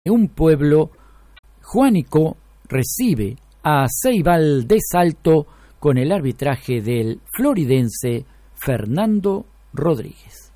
un pueblo, Juanico recibe a Ceibal de Salto con el arbitraje del floridense Fernando Rodríguez.